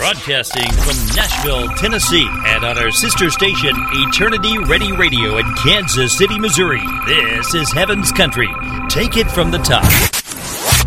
Broadcasting from Nashville, Tennessee, and on our sister station, Eternity Ready Radio in Kansas City, Missouri. This is Heaven's Country. Take it from the top.